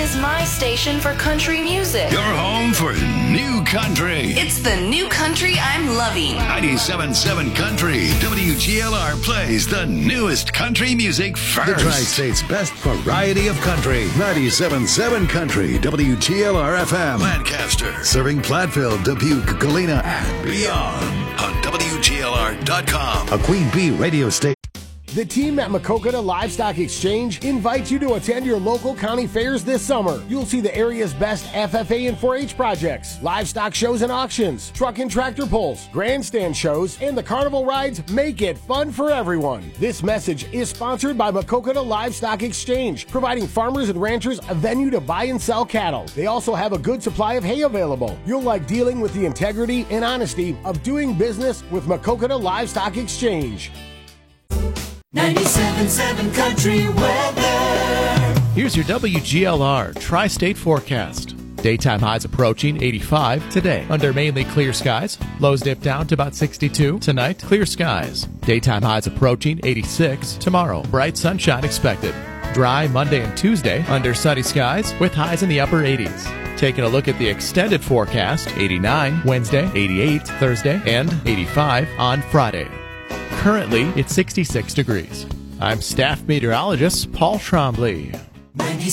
is my station for country music. Your home for new country. It's the new country I'm loving. 97.7 Country. WGLR plays the newest country music first. The Tri-State's best variety of country. 97.7 Country. WGLR FM. Lancaster. Serving Platteville, Dubuque, Galena, and Beyond. On WGLR.com. a Queen Bee radio station. The team at Maquoketa Livestock Exchange invites you to attend your local county fairs this summer. You'll see the area's best FFA and 4-H projects, livestock shows and auctions, truck and tractor pulls, grandstand shows, and the carnival rides make it fun for everyone. This message is sponsored by Maquoketa Livestock Exchange, providing farmers and ranchers a venue to buy and sell cattle. They also have a good supply of hay available. You'll like dealing with the integrity and honesty of doing business with Maquoketa Livestock Exchange. 97.7 Country weather. Here's your WGLR Tri-State forecast. Daytime highs approaching 85 today under mainly clear skies. Lows dip down to about 62 tonight. Clear skies. Daytime highs approaching 86 tomorrow. Bright sunshine expected. Dry Monday and Tuesday under sunny skies with highs in the upper 80s. Taking a look at the extended forecast, 89 Wednesday, 88 Thursday, and 85 on Friday. Currently, it's 66 degrees. I'm staff meteorologist Paul Trombley. 97.7